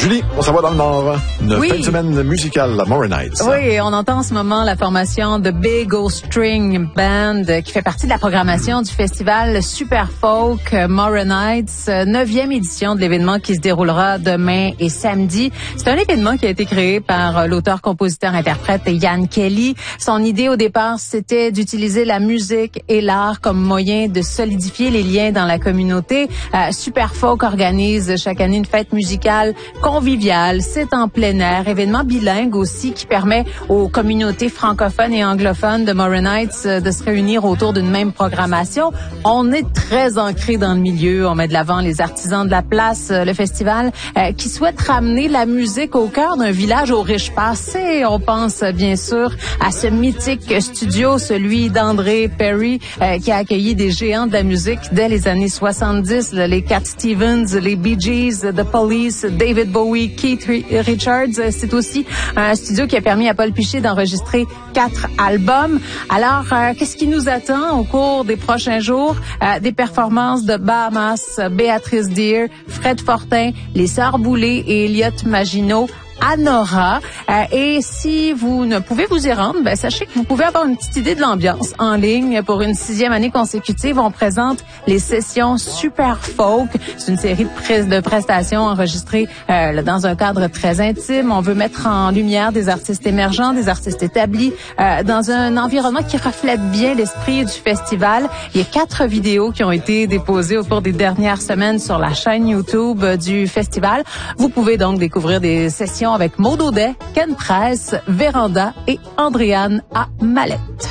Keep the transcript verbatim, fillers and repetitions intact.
Julie, on s'en va dans le Nord. Une oui. fin de semaine musicale, la Morin Nights. Oui, on entend en ce moment la formation de Big O String Band qui fait partie de la programmation du festival Super Folk Morin Nights, neuvième édition de l'événement qui se déroulera demain et samedi. C'est un événement qui a été créé par l'auteur, compositeur, interprète Ian Kelly. Son idée au départ, c'était d'utiliser la musique et l'art comme moyen de solidifier les liens dans la communauté. Euh, Super Folk organise chaque année une fête musicale conviviale. C'est en plein air, événement bilingue aussi qui permet aux communautés francophones et anglophones de Morin Nights de se réunir autour d'une même programmation. On est très ancré dans le milieu. On met de l'avant les artisans de la place, le festival euh, qui souhaite ramener la musique au cœur d'un village aux riches passés. On pense bien sûr à ce mythique studio, celui d'André Perry, euh, qui a accueilli des géants de la musique dès les années soixante-dix, les Cat Stevens, les Bee Gees, The Police, David Bowie, Keith Richards. C'est aussi un studio qui a permis à Paul Piché d'enregistrer quatre albums. Alors, euh, qu'est-ce qui nous attend au cours des prochains jours? Euh, des performances de Bahamas, Béatrice Deer, Fred Fortin, les Sœurs Boulay et Elliot Maginot, Anora. Euh, et si vous ne pouvez vous y rendre, ben, sachez que vous pouvez avoir une petite idée de l'ambiance en ligne. Pour une sixième année consécutive, on présente les sessions Super Folk. C'est une série de, prises de prestations enregistrées euh, dans un cadre très intime. On veut mettre en lumière des artistes émergents, des artistes établis, euh, dans un environnement qui reflète bien l'esprit du festival. Il y a quatre vidéos qui ont été déposées au cours des dernières semaines sur la chaîne YouTube du festival. Vous pouvez donc découvrir des sessions avec Maud Audet, Ken Press, Véranda et Andréane à Mallette.